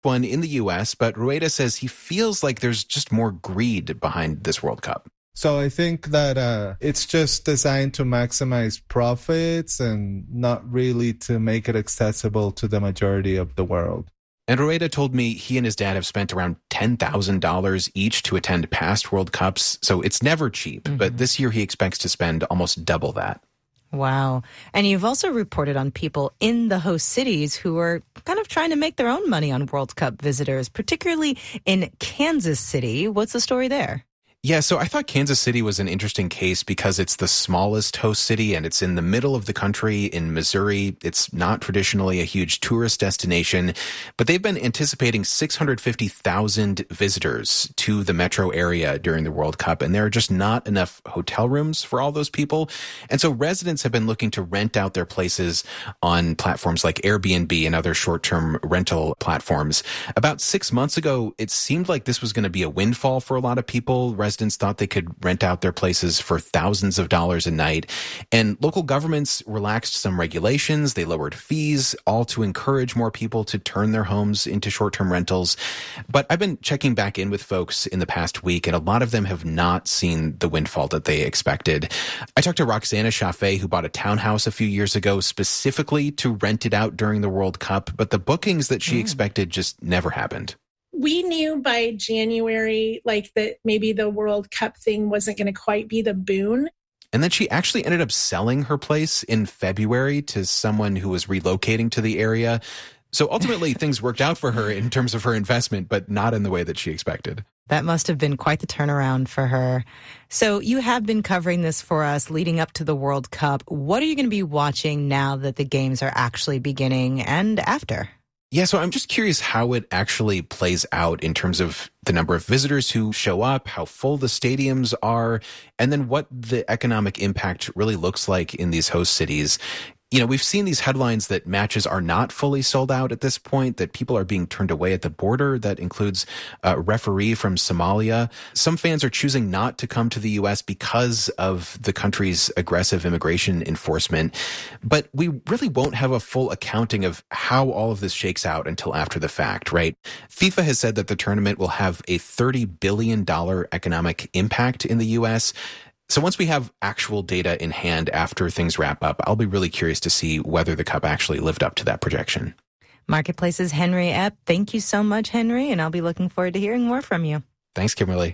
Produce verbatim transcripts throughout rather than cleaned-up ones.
one in the U S, but Rueda says he feels like there's just more greed behind this World Cup. So I think that uh, it's just designed to maximize profits and not really to make it accessible to the majority of the world. And Rueda told me he and his dad have spent around ten thousand dollars each to attend past World Cups, so it's never cheap. Mm-hmm. But this year he expects to spend almost double that. Wow. And you've also reported on people in the host cities who are kind of trying to make their own money on World Cup visitors, particularly in Kansas City. What's the story there? Yeah, so I thought Kansas City was an interesting case because it's the smallest host city and it's in the middle of the country in Missouri. It's not traditionally a huge tourist destination, but they've been anticipating six hundred fifty thousand visitors to the metro area during the World Cup, and there are just not enough hotel rooms for all those people. And so residents have been looking to rent out their places on platforms like Airbnb and other short-term rental platforms. About six months ago, it seemed like this was going to be a windfall for a lot of people. Residents thought they could rent out their places for thousands of dollars a night. And local governments relaxed some regulations. They lowered fees, all to encourage more people to turn their homes into short-term rentals. But I've been checking back in with folks in the past week, and a lot of them have not seen the windfall that they expected. I talked to Roxana Chaffee, who bought a townhouse a few years ago specifically to rent it out during the World Cup, but the bookings that she mm. expected just never happened. We knew by January, like, that maybe the World Cup thing wasn't going to quite be the boon. And then she actually ended up selling her place in February to someone who was relocating to the area. So ultimately, things worked out for her in terms of her investment, but not in the way that she expected. That must have been quite the turnaround for her. So you have been covering this for us leading up to the World Cup. What are you going to be watching now that the games are actually beginning and after? Yeah, so I'm just curious how it actually plays out in terms of the number of visitors who show up, how full the stadiums are, and then what the economic impact really looks like in these host cities. You know, we've seen these headlines that matches are not fully sold out at this point, that people are being turned away at the border. That includes a referee from Somalia. Some fans are choosing not to come to the U S because of the country's aggressive immigration enforcement. But we really won't have a full accounting of how all of this shakes out until after the fact, right? FIFA has said that the tournament will have a thirty billion dollars economic impact in the U S. So once we have actual data in hand after things wrap up, I'll be really curious to see whether the Cup actually lived up to that projection. Marketplace's Henry Epp. Thank you so much, Henry, and I'll be looking forward to hearing more from you. Thanks, Kimberly.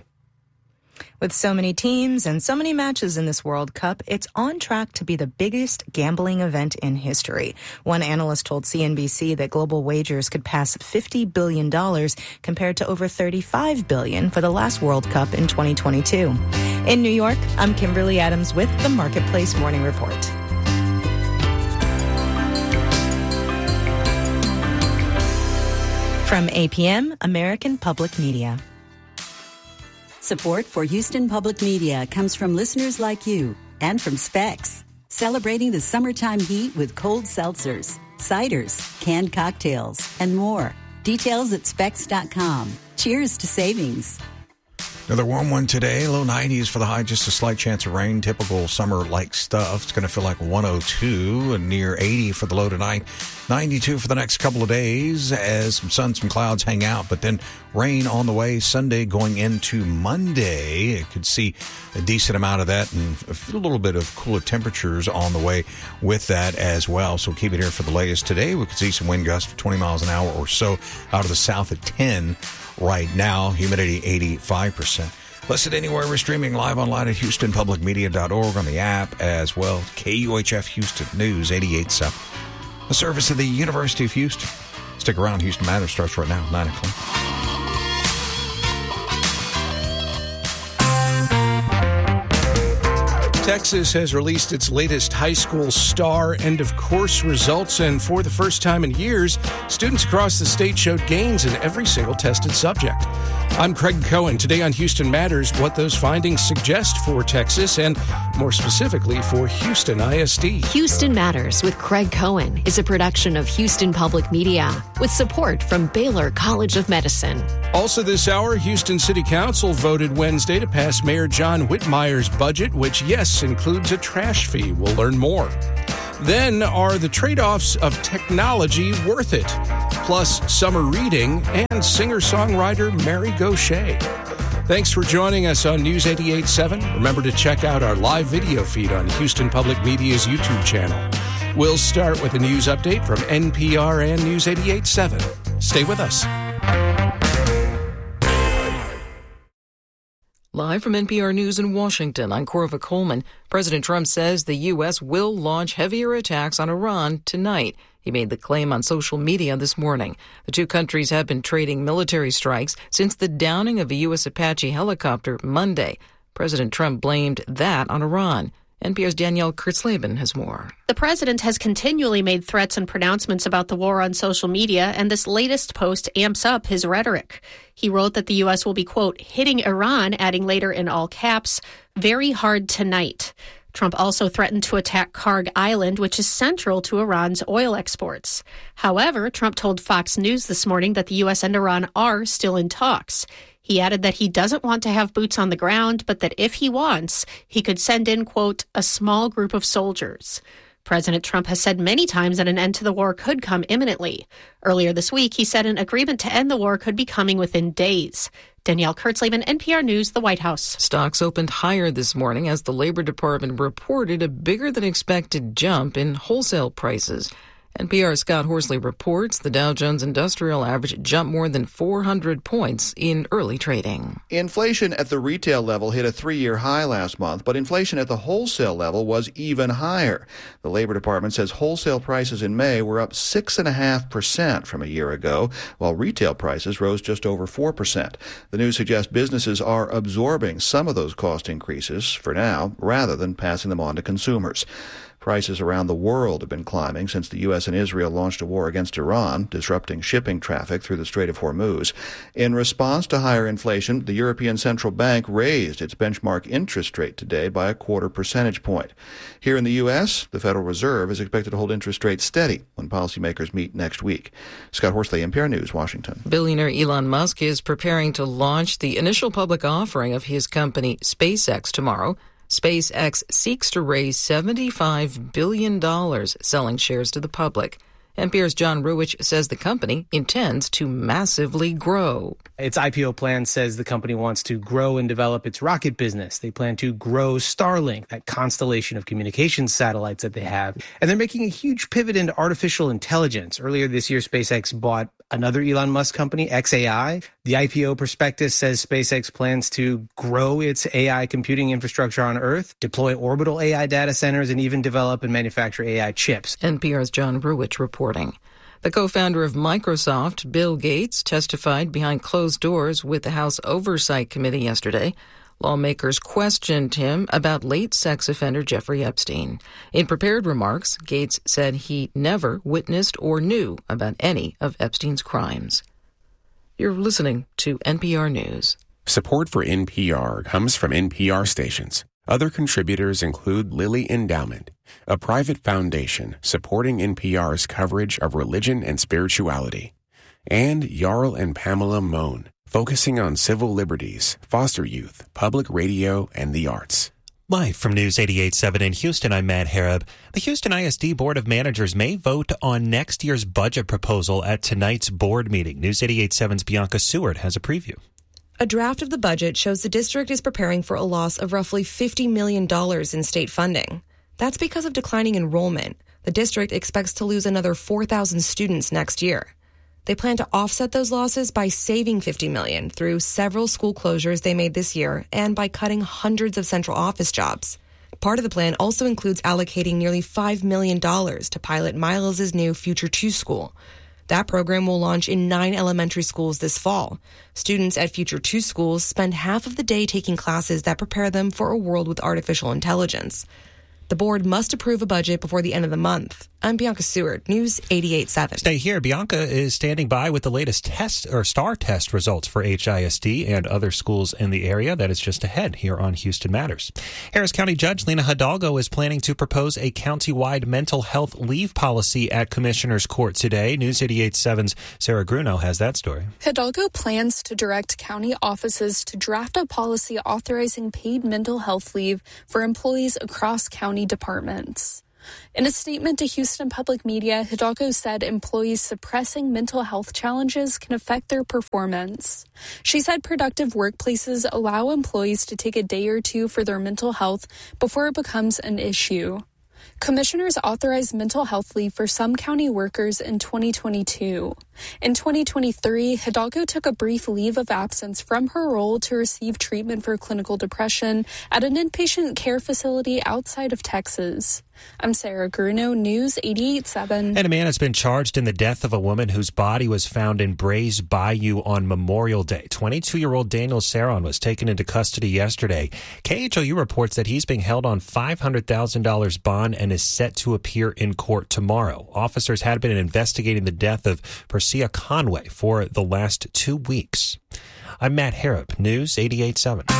With so many teams and so many matches in this World Cup, it's on track to be the biggest gambling event in history. One analyst told C N B C that global wagers could pass fifty billion dollars compared to over thirty-five billion dollars for the last World Cup in twenty twenty-two. In New York, I'm Kimberly Adams with the Marketplace Morning Report. From A P M, American Public Media. Support for Houston Public Media comes from listeners like you and from Specs, celebrating the summertime heat with cold seltzers, ciders, canned cocktails, and more. Details at specs dot com. Cheers to savings. Another warm one today, low nineties for the high, just a slight chance of rain, typical summer-like stuff. It's going to feel like one oh two and near eighty for the low tonight, ninety-two for the next couple of days as some sun, some clouds hang out, but then rain on the way Sunday going into Monday. It could see a decent amount of that and a little bit of cooler temperatures on the way with that as well. So keep it here for the latest. Today, we could see some wind gusts of twenty miles an hour or so out of the south at ten. Right now, humidity eighty-five percent. Listen anywhere. We're streaming live online at houston public media dot org on the app as well. K U H F Houston News eighty-eight point seven. A service of the University of Houston. Stick around. Houston Matters starts right now, nine o'clock. Texas has released its latest high school STAR end-of-course results, and for the first time in years, students across the state showed gains in every single tested subject. I'm Craig Cohen. Today on Houston Matters, what those findings suggest for Texas and, more specifically, for Houston I S D. Houston Matters with Craig Cohen is a production of Houston Public Media with support from Baylor College of Medicine. Also this hour, Houston City Council voted Wednesday to pass Mayor John Whitmire's budget, which, yes, includes a trash fee. We'll learn more. Then, are the trade-offs of technology worth it? plus summer reading, and singer-songwriter Mary Gauthier. Thanks for joining us on News eighty-eight point seven. Remember to check out our live video feed on Houston Public Media's YouTube channel. We'll start with a news update from N P R and News eighty-eight point seven. Stay with us. Live from N P R News in Washington, I'm Corva Coleman. President Trump says the U S will launch heavier attacks on Iran tonight. He made the claim on social media this morning. The two countries have been trading military strikes since the downing of a U S Apache helicopter Monday. President Trump blamed that on Iran. N P R's Danielle Kurtzleben has more. The president has continually made threats and pronouncements about the war on social media, and this latest post amps up his rhetoric. He wrote that the U S will be, quote, hitting Iran, adding later in all caps, very hard tonight. Trump also threatened to attack Karg Island, which is central to Iran's oil exports. However, Trump told Fox News this morning that the U S and Iran are still in talks. He added that he doesn't want to have boots on the ground, but that if he wants, he could send in, quote, a small group of soldiers. President Trump has said many times that an end to the war could come imminently. Earlier this week, he said an agreement to end the war could be coming within days. Danielle Kurtzleben, N P R News, the White House. Stocks opened higher this morning as the Labor Department reported a bigger than expected jump in wholesale prices. N P R's Scott Horsley reports the Dow Jones Industrial Average jumped more than four hundred points in early trading. Inflation at the retail level hit a three-year high last month, but inflation at the wholesale level was even higher. The Labor Department says wholesale prices in May were up six point five percent from a year ago, while retail prices rose just over four percent. The news suggests businesses are absorbing some of those cost increases for now, rather than passing them on to consumers. Prices around the world have been climbing since the U S and Israel launched a war against Iran, disrupting shipping traffic through the Strait of Hormuz. In response to higher inflation, the European Central Bank raised its benchmark interest rate today by a quarter percentage point. Here in the U S, the Federal Reserve is expected to hold interest rates steady when policymakers meet next week. Scott Horsley, N P R News, Washington. Billionaire Elon Musk is preparing to launch the initial public offering of his company SpaceX tomorrow. SpaceX seeks to raise seventy-five billion dollars selling shares to the public. N P R's John Ruwitch says the company intends to massively grow. Its I P O plan says the company wants to grow and develop its rocket business. They plan to grow Starlink, that constellation of communications satellites that they have. And they're making a huge pivot into artificial intelligence. Earlier this year, SpaceX bought another Elon Musk company, X A I. The I P O prospectus says SpaceX plans to grow its A I computing infrastructure on Earth, deploy orbital A I data centers, and even develop and manufacture A I chips. N P R's John Ruwitch reporting. The co-founder of Microsoft, Bill Gates, testified behind closed doors with the House Oversight Committee yesterday. Lawmakers questioned him about late sex offender Jeffrey Epstein. In prepared remarks, Gates said he never witnessed or knew about any of Epstein's crimes. You're listening to N P R News. Support for N P R comes from N P R stations. Other contributors include Lilly Endowment, a private foundation supporting N P R's coverage of religion and spirituality, and Jarl and Pamela Mohn, focusing on civil liberties, foster youth, public radio, and the arts. Live from News eighty-eight point seven in Houston, I'm Matt Harab. The Houston I S D Board of Managers may vote on next year's budget proposal at tonight's board meeting. News eighty-eight point seven's Bianca Seward has a preview. A draft of the budget shows the district is preparing for a loss of roughly fifty million dollars in state funding. That's because of declining enrollment. The district expects to lose another four thousand students next year. They plan to offset those losses by saving fifty million dollars through several school closures they made this year and by cutting hundreds of central office jobs. Part of the plan also includes allocating nearly five million dollars to pilot Miles' new Future two school. That program will launch in nine elementary schools this fall. Students at Future two schools spend half of the day taking classes that prepare them for a world with artificial intelligence. The board must approve a budget before the end of the month. I'm Bianca Seward, News eighty-eight point seven. Stay here. Bianca is standing by with the latest test or STAR test results for H I S D and other schools in the area. That is just ahead here on Houston Matters. Harris County Judge Lena Hidalgo is planning to propose a county-wide mental health leave policy at Commissioner's Court today. News eighty-eight point seven's Sarah Grunow has that story. Hidalgo plans to direct county offices to draft a policy authorizing paid mental health leave for employees across county departments. In a statement to Houston Public Media, Hidalgo said employees suppressing mental health challenges can affect their performance. She said productive workplaces allow employees to take a day or two for their mental health before it becomes an issue. Commissioners authorized mental health leave for some county workers in twenty twenty-two. In twenty twenty-three, Hidalgo took a brief leave of absence from her role to receive treatment for clinical depression at an inpatient care facility outside of Texas. I'm Sarah Gruno, News eighty-eight point seven. And a man has been charged in the death of a woman whose body was found in Brays Bayou on Memorial Day. twenty-two-year-old Daniel Saron was taken into custody yesterday. K H O U reports that he's being held on five hundred thousand dollars bond and is set to appear in court tomorrow. Officers had been investigating the death of Persia Conway for the last two weeks. I'm Matt Harrop, News eighty-eight point seven.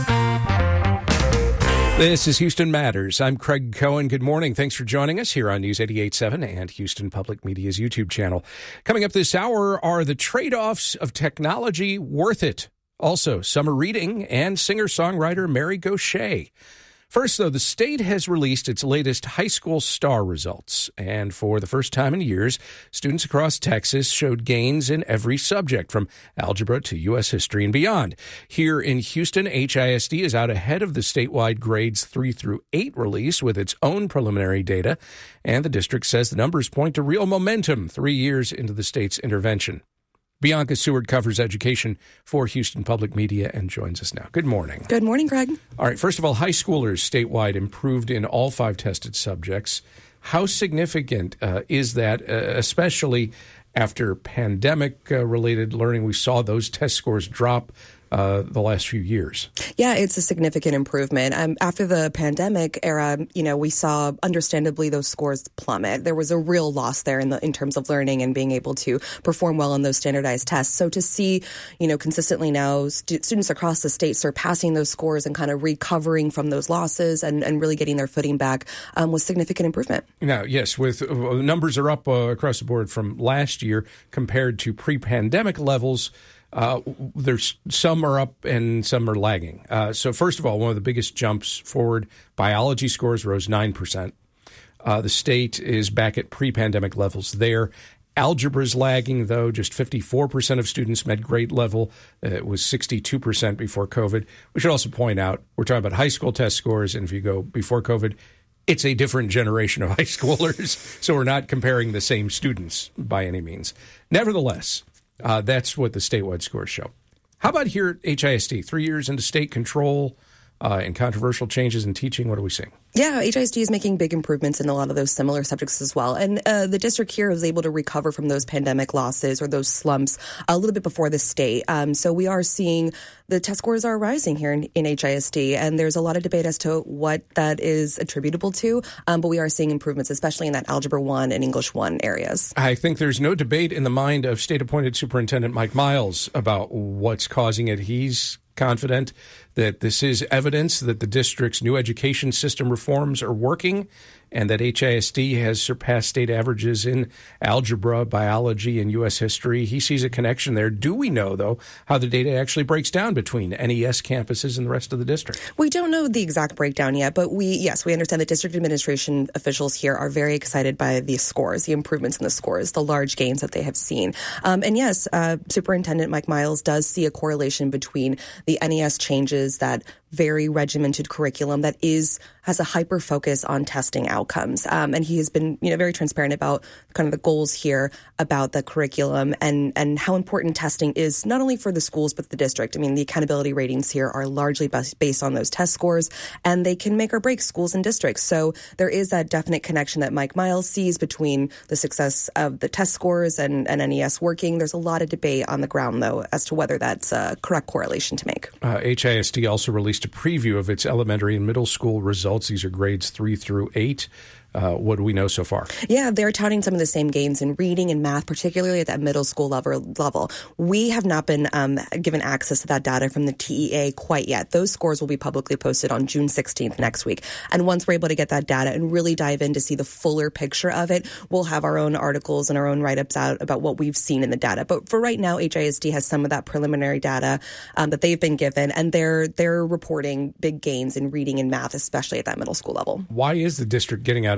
This is Houston Matters. I'm Craig Cohen. Good morning. Thanks for joining us here on News eighty-eight point seven and Houston Public Media's YouTube channel. Coming up this hour, are the trade-offs of technology worth it? Also, summer reading and singer-songwriter Mary Gauthier. First, though, the state has released its latest high school STAR results. And for the first time in years, students across Texas showed gains in every subject, from algebra to U S history and beyond. Here in Houston, H I S D is out ahead of the statewide grades three through eight release with its own preliminary data. And the district says the numbers point to real momentum three years into the state's intervention. Bianca Seward covers education for Houston Public Media and joins us now. Good morning. Good morning, Greg. All right. First of all, high schoolers statewide improved in all five tested subjects. How significant uh, is that, uh, especially after pandemic-related uh, learning? We saw those test scores drop Uh, the last few years. Yeah, it's a significant improvement. Um, after the pandemic era, you know, we saw, understandably, those scores plummet. There was a real loss there in the in terms of learning and being able to perform well on those standardized tests. So to see, you know, consistently now stu- students across the state surpassing those scores and kind of recovering from those losses and, and really getting their footing back um, was significant improvement. Now, yes, with uh, numbers are up uh, across the board from last year compared to pre-pandemic levels. Uh, there's some are up and some are lagging. Uh, so first of all, one of the biggest jumps forward, biology scores rose nine percent. Uh, the state is back at pre-pandemic levels there. Algebra is lagging, though. Just fifty-four percent of students met grade level. Uh, it was sixty-two percent before COVID. We should also point out, we're talking about high school test scores, and if you go before COVID, it's a different generation of high schoolers, so we're not comparing the same students by any means. Nevertheless, Uh, that's what the statewide scores show. How about here at H I S D? Three years into state control uh, and controversial changes in teaching. What are we seeing? Yeah, H I S D is making big improvements in a lot of those similar subjects as well. And uh, the district here was able to recover from those pandemic losses or those slumps a little bit before the state. Um, so we are seeing the test scores are rising here in, in H I S D. And there's a lot of debate as to what that is attributable to. Um, but we are seeing improvements, especially in that Algebra one and English one areas. I think there's no debate in the mind of state-appointed Superintendent Mike Miles about what's causing it. He's confident that this is evidence that the district's new education system reforms are working and that H I S D has surpassed state averages in algebra, biology, and U S history. He sees a connection there. Do we know, though, how the data actually breaks down between N E S campuses and the rest of the district? We don't know the exact breakdown yet, but we, yes, we understand that district administration officials here are very excited by the scores, the improvements in the scores, the large gains that they have seen. Um, and yes, uh, Superintendent Mike Miles does see a correlation between the N E S changes, that very regimented curriculum that is has a hyper focus on testing outcomes. Um, and he has been, you know, very transparent about kind of the goals here about the curriculum and, and how important testing is not only for the schools, but the district. I mean, the accountability ratings here are largely based on those test scores, and they can make or break schools and districts. So there is that definite connection that Mike Miles sees between the success of the test scores and, and N E S working. There's a lot of debate on the ground, though, as to whether that's a correct correlation to make. Uh, H I S D also released a preview of its elementary and middle school results. These are grades three through eight. Uh, what do we know so far? Yeah, they're touting some of the same gains in reading and math, particularly at that middle school level. level. We have not been um, given access to that data from the T E A quite yet. Those scores will be publicly posted on June sixteenth next week. And once we're able to get that data and really dive in to see the fuller picture of it, we'll have our own articles and our own write-ups out about what we've seen in the data. But for right now, H I S D has some of that preliminary data um, that they've been given, and they're they're reporting big gains in reading and math, especially at that middle school level. Why is the district getting out of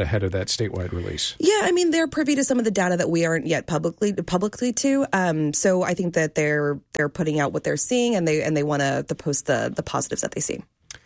ahead of that statewide release. Yeah, I mean, they're privy to some of the data that we aren't yet publicly publicly to. Um, so I think that they're they're putting out what they're seeing, and they and they want to post the the positives that they see.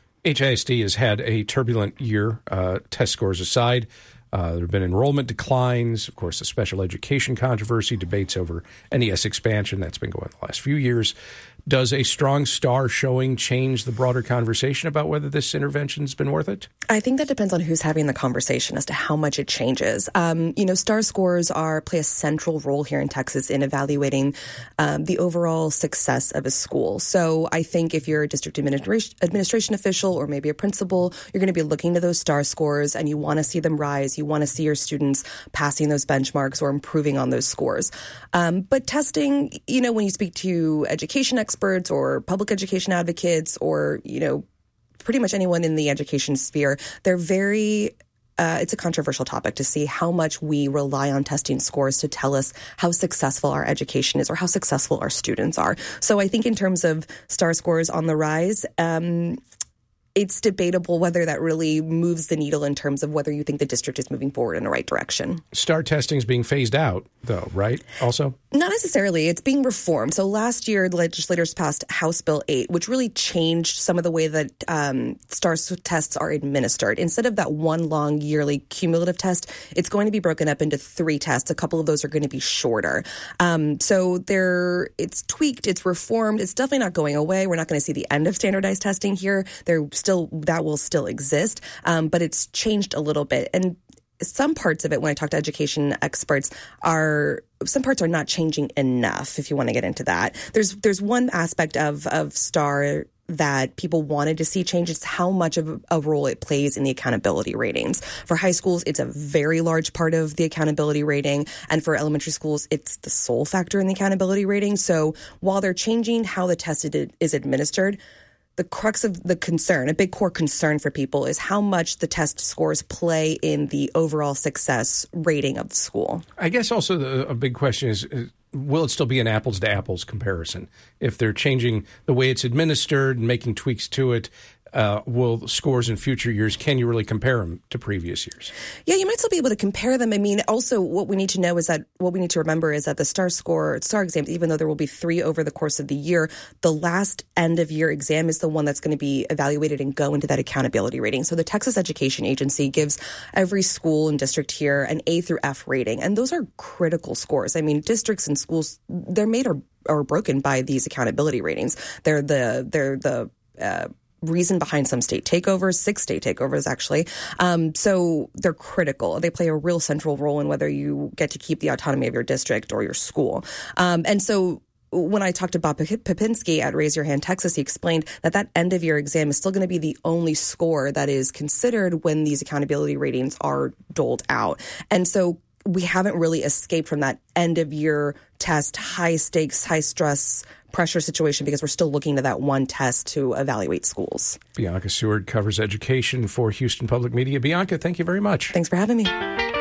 H I S D has had a turbulent year, uh, test scores aside. Uh, there have been enrollment declines, of course, the special education controversy, debates over N E S expansion. That's been going on the last few years. Does a strong STAR showing change the broader conversation about whether this intervention's been worth it? I think that depends on who's having the conversation as to how much it changes. Um, you know, STAR scores are play a central role here in Texas in evaluating um, the overall success of a school. So I think if you're a district administration, administration official or maybe a principal, you're going to be looking to those STAR scores and you want to see them rise. You want to see your students passing those benchmarks or improving on those scores. Um, but testing, you know, when you speak to education experts, experts or public education advocates or, you know, pretty much anyone in the education sphere, they're very, uh, it's a controversial topic to see how much we rely on testing scores to tell us how successful our education is or how successful our students are. So I think in terms of STAR scores on the rise, um, it's debatable whether that really moves the needle in terms of whether you think the district is moving forward in the right direction. STAR testing is being phased out, though, right? Also? Not necessarily. It's being reformed. So last year, the legislators passed House Bill eight, which really changed some of the way that um, STAR tests are administered. Instead of that one long yearly cumulative test, it's going to be broken up into three tests. A couple of those are going to be shorter. Um, so they're, it's tweaked, it's reformed. It's definitely not going away. We're not going to see the end of standardized testing here. There still, that will still exist, um, but it's changed a little bit. And some parts of it, when I talk to education experts, are some parts are not changing enough. If you want to get into that, there's there's one aspect of of STAR that people wanted to see change. It's how much of a role it plays in the accountability ratings. For high schools, it's a very large part of the accountability rating. And for elementary schools, it's the sole factor in the accountability rating. So while they're changing how the test is administered, the crux of the concern, a big core concern for people, is how much the test scores play in the overall success rating of the school. I guess also the, a big question is, is, will it still be an apples-to-apples comparison? If they're changing the way it's administered and making tweaks to it, Uh, will scores in future years, can you really compare them to previous years? Yeah, you might still be able to compare them. I mean, also what we need to know is that what we need to remember is that the STAR score, STAR exams, even though there will be three over the course of the year, the last end of year exam is the one that's going to be evaluated and go into that accountability rating. So the Texas Education Agency gives every school and district here an A through F rating, and those are critical scores. I mean, districts and schools, they're made or, or broken by these accountability ratings. They're the, they're the, uh, reason behind some state takeovers, six state takeovers, actually. Um, so they're critical. They play a real central role in whether you get to keep the autonomy of your district or your school. Um, and so when I talked to Bob Popinski at Raise Your Hand Texas, he explained that that end of year exam is still going to be the only score that is considered when these accountability ratings are doled out. And so we haven't really escaped from that end of year test, high stakes, high stress pressure situation, because we're still looking to that one test to evaluate schools. Bianca Seward covers education for Houston Public Media. Bianca, thank you very much. Thanks for having me.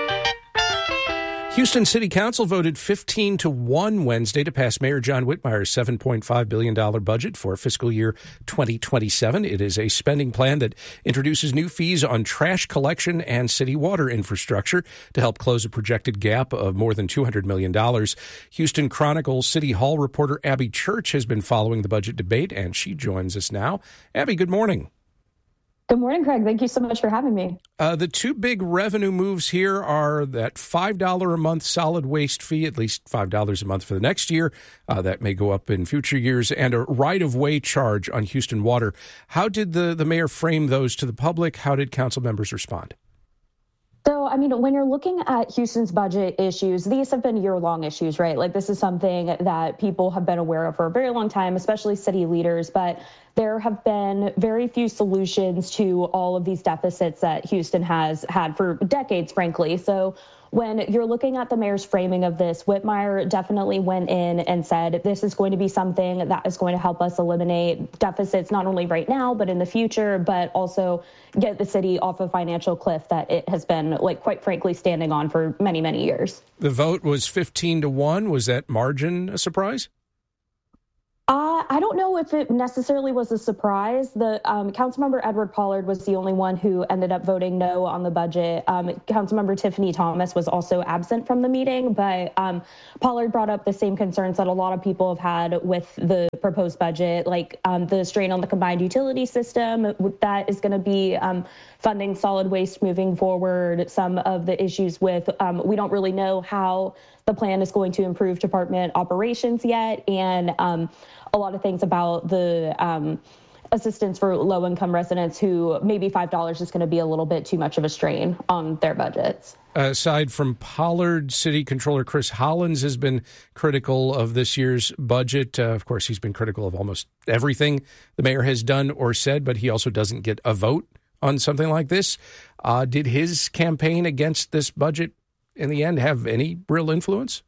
Houston City Council voted fifteen to one Wednesday to pass Mayor John Whitmire's seven point five billion dollars budget for fiscal year twenty twenty-seven. It is a spending plan that introduces new fees on trash collection and city water infrastructure to help close a projected gap of more than two hundred million dollars. Houston Chronicle City Hall reporter Abby Church has been following the budget debate, and she joins us now. Abby, good morning. Good morning, Craig. Thank you so much for having me. Uh, the two big revenue moves here are that five dollars a month solid waste fee, at least five dollars a month for the next year. Uh, that may go up in future years, and a right-of-way charge on Houston Water. How did the, the mayor frame those to the public? How did council members respond? So, I mean, when you're looking at Houston's budget issues, these have been year-long issues, right? Like, this is something that people have been aware of for a very long time, especially city leaders. But there have been very few solutions to all of these deficits that Houston has had for decades, frankly. So when you're looking at the mayor's framing of this, Whitmire definitely went in and said, this is going to be something that is going to help us eliminate deficits, not only right now, but in the future, but also get the city off a financial cliff that it has been, like, quite frankly, standing on for many, many years. The vote was fifteen to one. Was that margin a surprise? Uh, I don't know if it necessarily was a surprise. The um, Councilmember Edward Pollard was the only one who ended up voting no on the budget. Um, Councilmember Tiffany Thomas was also absent from the meeting, but um, Pollard brought up the same concerns that a lot of people have had with the proposed budget, like um, the strain on the combined utility system that is going to be um, funding solid waste moving forward. Some of the issues with um, we don't really know how the plan is going to improve department operations yet, and um, a lot of things about the um, assistance for low-income residents who maybe five dollars is going to be a little bit too much of a strain on their budgets. Aside from Pollard, City Controller Chris Hollins has been critical of this year's budget. Uh, of course, he's been critical of almost everything the mayor has done or said, but he also doesn't get a vote on something like this. Uh, did his campaign against this budget in the end have any real influence?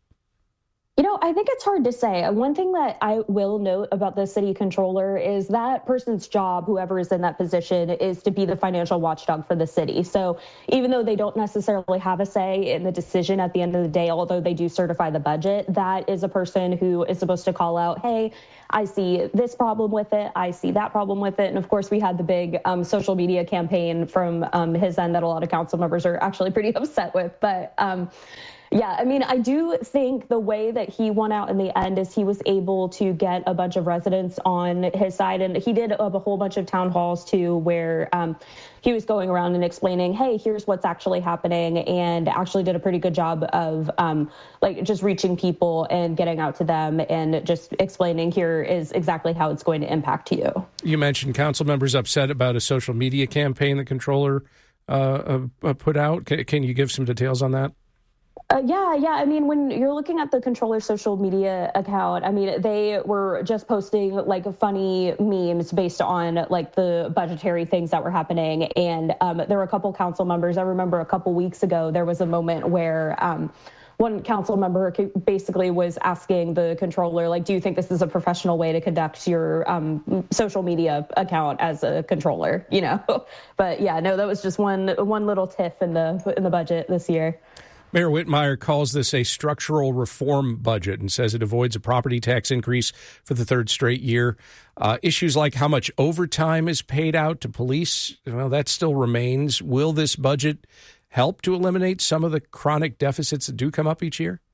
You know, I think it's hard to say. One thing that I will note about the city controller is that person's job, whoever is in that position, is to be the financial watchdog for the city. So even though they don't necessarily have a say in the decision at the end of the day, although they do certify the budget, that is a person who is supposed to call out, hey, I see this problem with it. I see that problem with it. And of course, we had the big um, social media campaign from um, his end that a lot of council members are actually pretty upset with. But um, Yeah, I mean, I do think the way that he won out in the end is he was able to get a bunch of residents on his side. And he did a whole bunch of town halls, too, where um, he was going around and explaining, hey, here's what's actually happening, and actually did a pretty good job of um, like just reaching people and getting out to them and just explaining here is exactly how it's going to impact you. You mentioned council members upset about a social media campaign the controller uh, uh, put out. Can, can you give some details on that? Uh, yeah, yeah. I mean, when you're looking at the controller's social media account, I mean, they were just posting like funny memes based on like the budgetary things that were happening. And um, there were a couple council members. I remember a couple weeks ago, there was a moment where um, one council member basically was asking the controller, like, do you think this is a professional way to conduct your um, social media account as a controller? You know, but yeah, no, that was just one one little tiff in the in the budget this year. Mayor Whitmire calls this a structural reform budget and says it avoids a property tax increase for the third straight year. Uh, issues like how much overtime is paid out to police, well, that still remains. Will this budget help to eliminate some of the chronic deficits that do come up each year?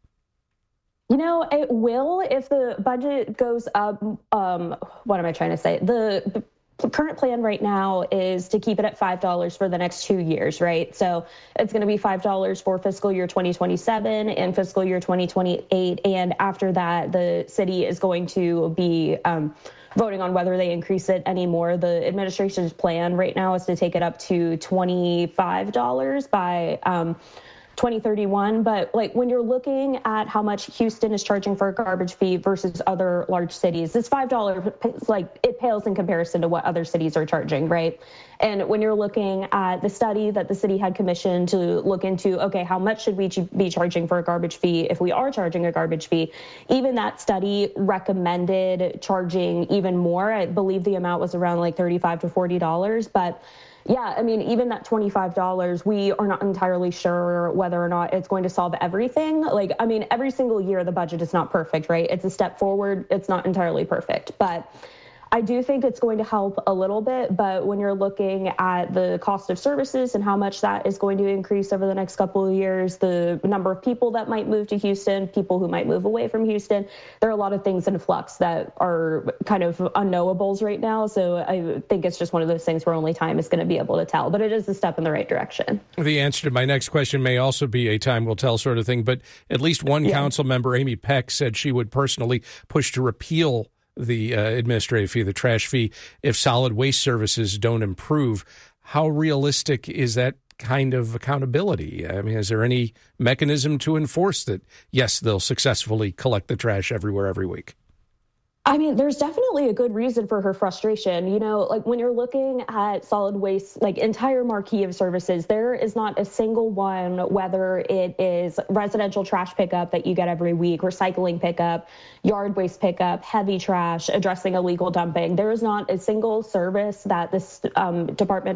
You know, it will if the budget goes up. Um, what am I trying to say? The The current plan right now is to keep it at five dollars for the next two years, right? So it's going to be five dollars for fiscal year twenty twenty-seven and fiscal year twenty twenty-eight. And after that, the city is going to be um, voting on whether they increase it anymore. The administration's plan right now is to take it up to twenty-five dollars by um, twenty thirty-one. But like when you're looking at how much Houston is charging for a garbage fee versus other large cities, this five dollars, like it pales in comparison to what other cities are charging, right? And when you're looking at the study that the city had commissioned to look into, okay, how much should we be charging for a garbage fee if we are charging a garbage fee? Even that study recommended charging even more. I believe the amount was around like thirty-five to forty dollars, but yeah, I mean, even that twenty-five dollars, we are not entirely sure whether or not it's going to solve everything. Like, I mean, every single year, the budget is not perfect, right? It's a step forward. It's not entirely perfect. But I do think it's going to help a little bit. But when you're looking at the cost of services and how much that is going to increase over the next couple of years, the number of people that might move to Houston, people who might move away from Houston, there are a lot of things in flux that are kind of unknowables right now. So I think it's just one of those things where only time is going to be able to tell. But it is a step in the right direction. The answer to my next question may also be a time will tell sort of thing. But at least one yeah. council member, Amy Peck, said she would personally push to repeal the uh, administrative fee, the trash fee, if solid waste services don't improve. How realistic is that kind of accountability? I mean, is there any mechanism to enforce that, yes, they'll successfully collect the trash everywhere every week? I mean, there's definitely a good reason for her frustration. You know, like when you're looking at solid waste, like entire marquee of services, there is not a single one, whether it is residential trash pickup that you get every week, recycling pickup, yard waste pickup, heavy trash, addressing illegal dumping. There is not a single service that this um, department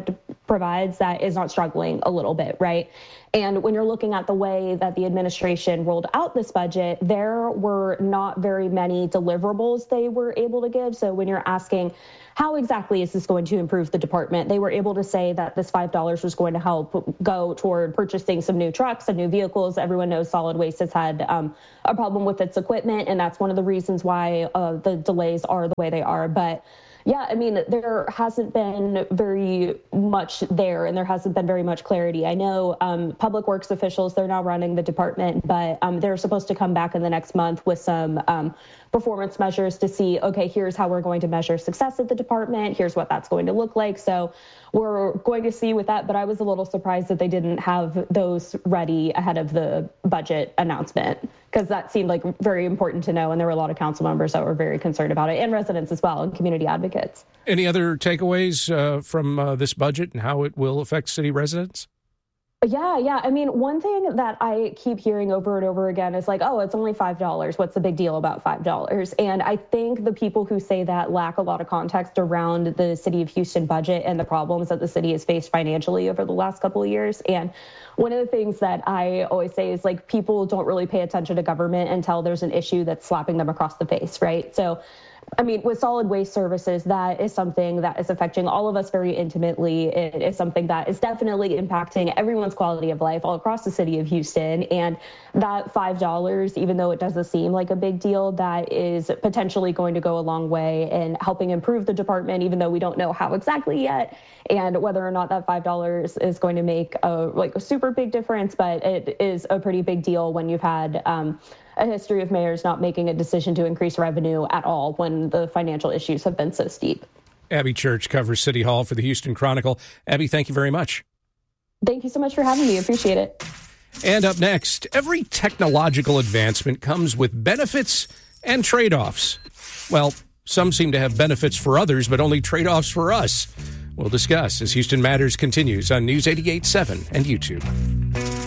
provides that is not struggling a little bit, right? And when you're looking at the way that the administration rolled out this budget, there were not very many deliverables they were able to give. So when you're asking, how exactly is this going to improve the department? They were able to say that this five dollars was going to help go toward purchasing some new trucks and new vehicles. Everyone knows solid waste has had um, a problem with its equipment, and that's one of the reasons why uh, the delays are the way they are. But yeah, I mean, there hasn't been very much there, and there hasn't been very much clarity. I know um, public works officials, they're now running the department, but um, they're supposed to come back in the next month with some um, performance measures to see, okay, here's how we're going to measure success at the department. Here's what that's going to look like. So we're going to see with that, but I was a little surprised that they didn't have those ready ahead of the budget announcement, because that seemed like very important to know. And there were a lot of council members that were very concerned about it, and residents as well, and community advocates. Any other takeaways uh, from uh, this budget and how it will affect city residents? Yeah, yeah. I mean, one thing that I keep hearing over and over again is like, oh, it's only five dollars. What's the big deal about five dollars? And I think the people who say that lack a lot of context around the city of Houston budget and the problems that the city has faced financially over the last couple of years. And one of the things that I always say is like, people don't really pay attention to government until there's an issue that's slapping them across the face, right? So I mean, with solid waste services, that is something that is affecting all of us very intimately. It is something that is definitely impacting everyone's quality of life all across the city of Houston. And that five dollars, even though it doesn't seem like a big deal, that is potentially going to go a long way in helping improve the department, even though we don't know how exactly yet, and whether or not that five dollars is going to make a, like a super big difference. But it is a pretty big deal when you've had um, a history of mayors not making a decision to increase revenue at all when the financial issues have been so steep. Abby Church covers City Hall for the Houston Chronicle. Abby, thank you very much. Thank you so much for having me. Appreciate it. And up next, every technological advancement comes with benefits and trade-offs. Well, some seem to have benefits for others, but only trade-offs for us. We'll discuss as Houston Matters continues on News eighty-eight point seven and YouTube.